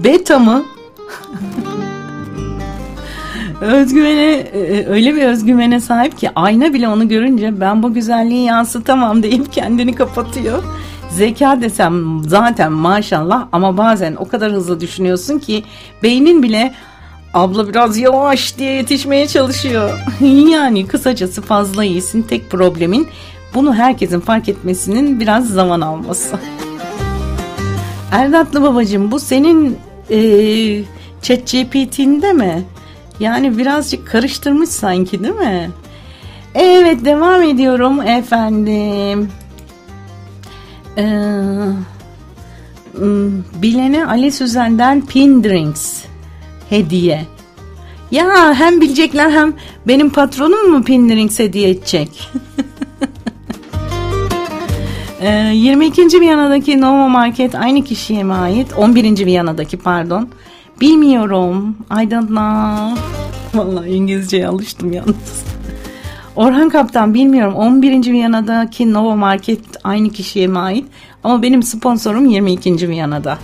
Beta mı? Özgüvene, öyle bir özgüvene sahip ki ayna bile onu görünce ben bu güzelliği yansıtamam deyip kendini kapatıyor. Zeka desem zaten maşallah, ama bazen o kadar hızlı düşünüyorsun ki beynin bile abla biraz yavaş diye yetişmeye çalışıyor. Yani kısacası fazla iyisin, tek problemin bunu herkesin fark etmesinin biraz zaman alması. Erdatlı babacığım, bu senin ChatGPT'inde mi? Yani birazcık karıştırmış sanki, değil mi? Evet, devam ediyorum efendim. Bilene Ali Süzen'den pin drinks hediye. Ya hem bilecekler hem benim patronum mu pin drinks hediye edecek? 22. Viyana'daki Nova Market aynı kişiye mi ait? 11. Viyana'daki, pardon. Bilmiyorum. I don't know. Vallahi İngilizceye alıştım yalnız. Orhan Kaptan, bilmiyorum. 11. Viyana'daki Nova Market aynı kişiye mi ait? Ama benim sponsorum 22. Viyana'da.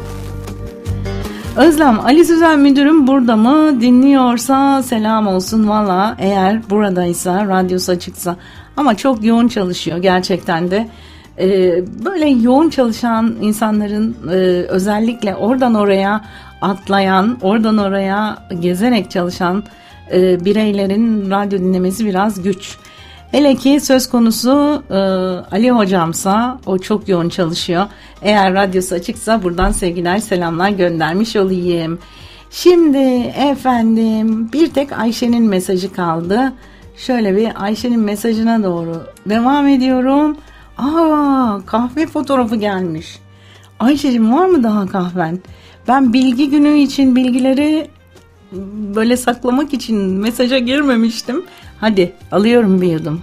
Özlem, Ali Süzen müdürüm burada mı? Dinliyorsa selam olsun. Valla eğer buradaysa, radyosu açıksa, ama çok yoğun çalışıyor gerçekten de. Böyle yoğun çalışan insanların, özellikle oradan oraya atlayan, oradan oraya gezerek çalışan bireylerin radyo dinlemesi biraz güç. Hele ki söz konusu Ali hocamsa, o çok yoğun çalışıyor. Eğer radyosu açıksa buradan sevgiler, selamlar göndermiş olayım. Şimdi efendim bir tek Ayşe'nin mesajı kaldı. Şöyle bir Ayşe'nin mesajına doğru devam ediyorum. Kahve fotoğrafı gelmiş. Ayşe'cim, var mı daha kahven? Ben bilgi günü için bilgileri böyle saklamak için mesaja girmemiştim. Hadi alıyorum bir yudum.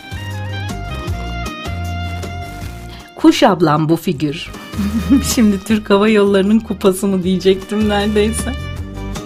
Kuş ablam bu figür. Şimdi Türk Hava Yolları'nın kupası mı diyecektim neredeyse.